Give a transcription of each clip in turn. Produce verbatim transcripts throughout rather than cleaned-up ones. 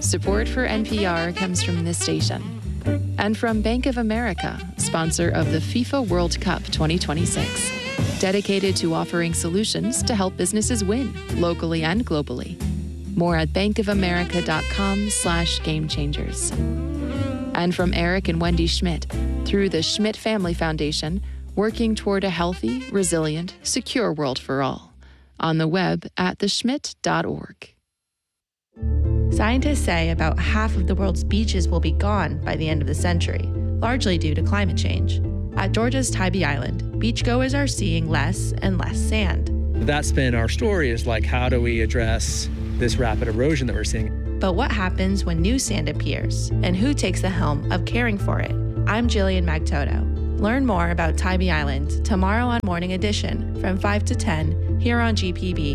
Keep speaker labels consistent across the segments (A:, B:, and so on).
A: Support for N P R comes from this station and from Bank of America, sponsor of the FIFA World Cup twenty twenty-six, dedicated to offering solutions to help businesses win locally and globally. More at bankofamerica.com slash game changers. And from Eric and Wendy Schmidt, through the Schmidt Family Foundation, working toward a healthy, resilient, secure world for all. On the web at the schmidt dot org.
B: Scientists say about half of the world's beaches will be gone by the end of the century, largely due to climate change. At Georgia's Tybee Island, beachgoers are seeing less and less sand.
C: That's been our story, is like, how do we address this rapid erosion that we're seeing?
B: But what happens when new sand appears, and who takes the helm of caring for it? I'm Jillian Magtoto. Learn more about Tybee Island tomorrow on Morning Edition from five to ten here on G P B.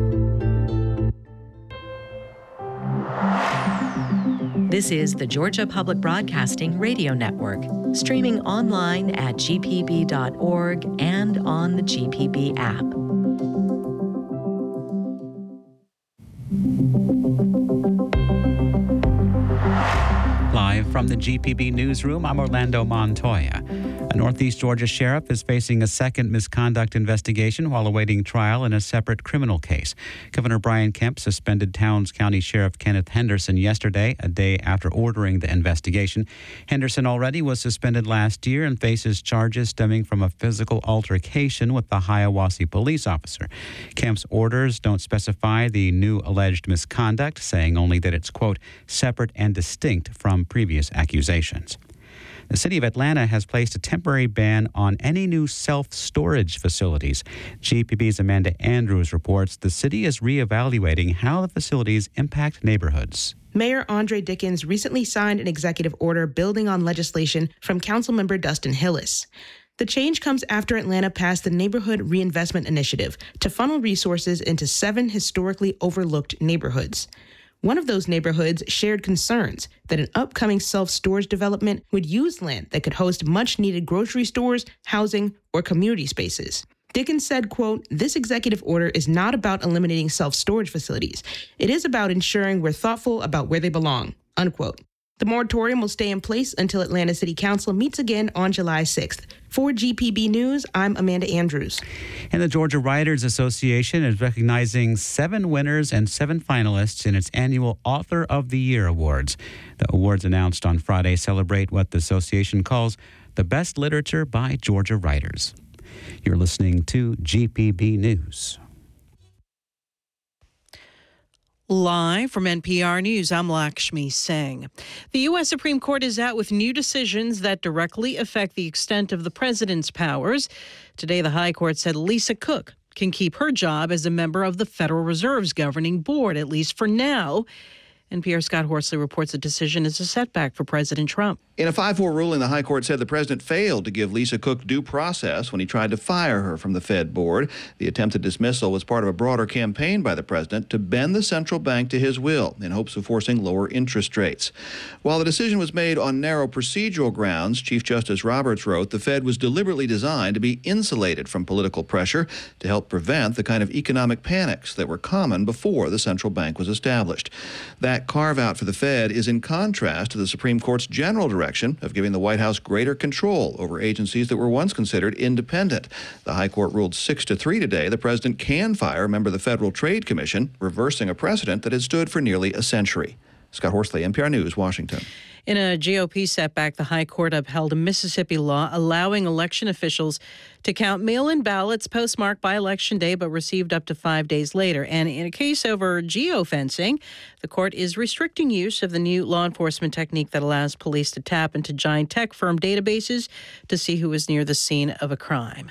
D: This is the Georgia Public Broadcasting Radio Network, streaming online at g p b dot org and on the G P B app.
E: Live from the G P B newsroom, I'm Orlando Montoya. A Northeast Georgia sheriff is facing a second misconduct investigation while awaiting trial in a separate criminal case. Governor Brian Kemp suspended Towns County Sheriff Kenneth Henderson yesterday, a day after ordering the investigation. Henderson already was suspended last year and faces charges stemming from a physical altercation with the Hiawassee police officer. Kemp's orders don't specify the new alleged misconduct, saying only that it's, quote, separate and distinct from previous accusations. The city of Atlanta has placed a temporary ban on any new self-storage facilities. G P B's Amanda Andrews reports the city is reevaluating how the facilities impact neighborhoods.
F: Mayor Andre Dickens recently signed an executive order building on legislation from Councilmember Dustin Hillis. The change comes after Atlanta passed the Neighborhood Reinvestment Initiative to funnel resources into seven historically overlooked neighborhoods. One of those neighborhoods shared concerns that an upcoming self-storage development would use land that could host much-needed grocery stores, housing, or community spaces. Dickens said, quote, "This executive order is not about eliminating self-storage facilities. It is about ensuring we're thoughtful about where they belong," unquote. The moratorium will stay in place until Atlanta City Council meets again on July sixth. For G P B News, I'm Amanda Andrews.
E: And the Georgia Writers Association is recognizing seven winners and seven finalists in its annual Author of the Year Awards. The awards announced on Friday celebrate what the association calls the best literature by Georgia writers. You're listening to G P B News.
G: Live from N P R News, I'm Lakshmi Singh. The U S Supreme Court is out with new decisions that directly affect the extent of the president's powers. Today, the High Court said Lisa Cook can keep her job as a member of the Federal Reserve's governing board, at least for now. N P R's Scott Horsley reports the decision is a setback for President Trump.
H: In a five four ruling, the High Court said the president failed to give Lisa Cook due process when he tried to fire her from the Fed board. The attempted dismissal was part of a broader campaign by the president to bend the central bank to his will in hopes of forcing lower interest rates. While the decision was made on narrow procedural grounds, Chief Justice Roberts wrote the Fed was deliberately designed to be insulated from political pressure to help prevent the kind of economic panics that were common before the central bank was established. That carve-out for the Fed is in contrast to the Supreme Court's general direction of giving the White House greater control over agencies that were once considered independent. The High Court ruled six to three today the president can fire a member of the Federal Trade Commission, reversing a precedent that had stood for nearly a century. Scott Horsley, N P R News, Washington.
G: In a G O P setback, the High Court upheld a Mississippi law allowing election officials to count mail-in ballots postmarked by Election Day but received up to five days later. And in a case over geofencing, the court is restricting use of the new law enforcement technique that allows police to tap into giant tech firm databases to see who is near the scene of a crime.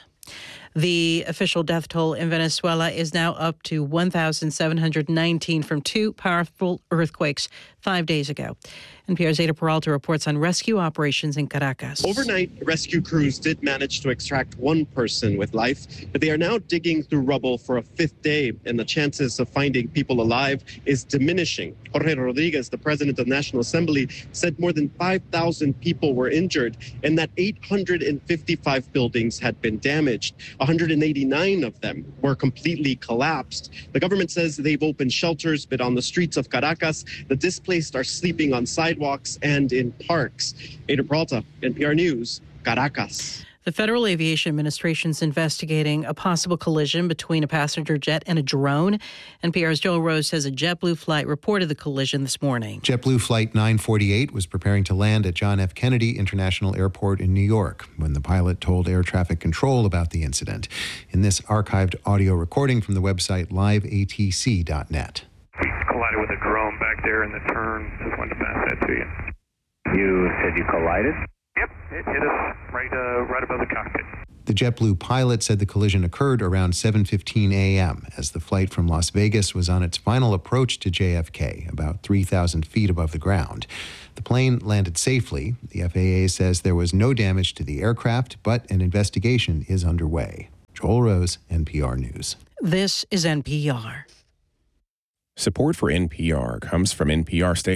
G: The official death toll in Venezuela is now up to one thousand seven hundred nineteen from two powerful earthquakes five days ago. N P R's Zeta Peralta reports on rescue operations in Caracas.
I: Overnight, rescue crews did manage to extract one person with life, but they are now digging through rubble for a fifth day, and the chances of finding people alive is diminishing. Jorge Rodriguez, the president of the National Assembly, said more than five thousand people were injured and that eight hundred fifty-five buildings had been damaged. one hundred eighty-nine of them were completely collapsed. The government says they've opened shelters, but on the streets of Caracas, the displaced displaced are sleeping on sidewalks and in parks. Ada Peralta, N P R News, Caracas.
G: The Federal Aviation Administration is investigating a possible collision between a passenger jet and a drone. N P R's Joel Rose says a JetBlue flight reported the collision this morning.
J: JetBlue Flight nine forty-eight was preparing to land at John F. Kennedy International Airport in New York when the pilot told air traffic control about the incident. In this archived audio recording from the website live A T C dot net.
K: We collided with a drone back there in the turn. Just wanted to pass that to you.
L: You said you collided?
K: Yep, it hit us right, uh, right above the cockpit.
J: The JetBlue pilot said the collision occurred around seven fifteen a.m. as the flight from Las Vegas was on its final approach to J F K, about three thousand feet above the ground. The plane landed safely. The F A A says there was no damage to the aircraft, but an investigation is underway. Joel Rose, N P R News.
G: This is N P R.
M: Support for N P R comes from N P R State.